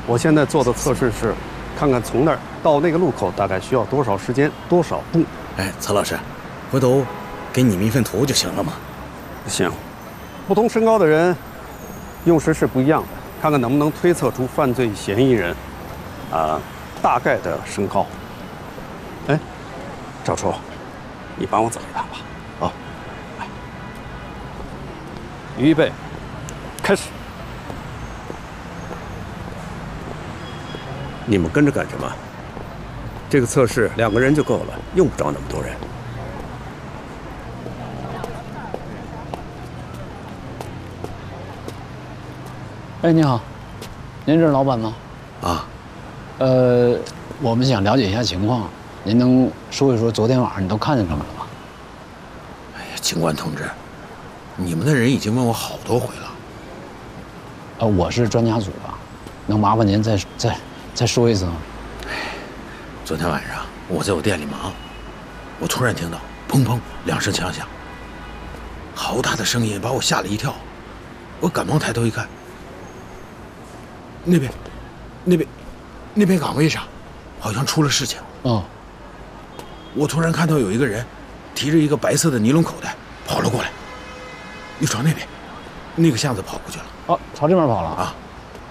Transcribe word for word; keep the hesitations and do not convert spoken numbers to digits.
我现在做的测试是，看看从那儿到那个路口大概需要多少时间，多少步。 哎，曹老师，回头给你们一份图就行了嘛。 行，不同身高的人用时是不一样的，看看能不能推测出犯罪嫌疑人啊、呃、大概的身高。哎，赵叔，你帮我走一趟吧。 好， 来，预备，开始。 你们跟着干什么？这个测试两个人就够了，用不着那么多人。 哎，你好，您这是老板吗？ 啊， 呃，我们想了解一下情况，您能说一说昨天晚上你都看见什么了吗？ 哎呀，警官同志，你们的人已经问我好多回了。 呃，我是专家组的，能麻烦您再再再说一次吗？ 昨天晚上我在我店里忙，我突然听到砰砰两声枪响，好大的声音把我吓了一跳，我赶忙抬头一看，那边，那边，那边岗位上好像出了事情。 哦， 我突然看到有一个人提着一个白色的尼龙口袋跑了过来，又朝那边那个巷子跑过去了。 哦，朝这边跑了啊！